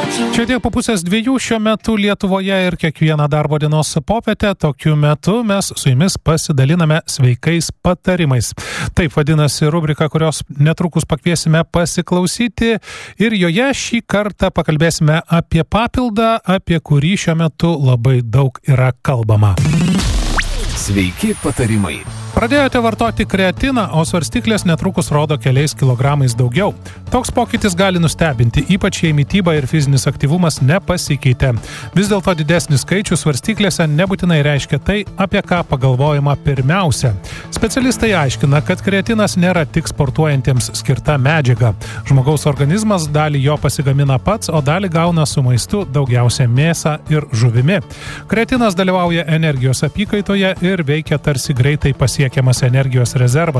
Čia tiek po 1:30 šiuo metu Lietuvoje ir kiekvieną darbo dienos popietę. Tokiu metu mes su jumis pasidaliname sveikais patarimais. Taip vadinasi rubrika, kurios netrukus pakviesime pasiklausyti. Ir joje šį kartą pakalbėsime apie papildą, apie kurį šiuo metu labai daug yra kalbama. Sveiki patarimai. Pradėjote vartoti kreatiną, o svarstyklės netrukus rodo keliais kilogramais daugiau. Toks pokytis gali nustebinti, ypač jei mityba ir fizinis aktyvumas nepasikeitė. Vis dėlto didesnis skaičius svarstyklėse nebūtinai reiškia tai, apie ką pagalvojama pirmiausia. Specialistai aiškina, kad kreatinas nėra tik sportuojantiems skirta medžiaga. Žmogaus organizmas dalį jo pasigamina pats, o dalį gauna su maistu, daugiausia mėsa ir žuvimi. Kreatinas dalyvauja energijos apykaitoje ir veikia tarsi greitai pasiekiamas energijos rezervas.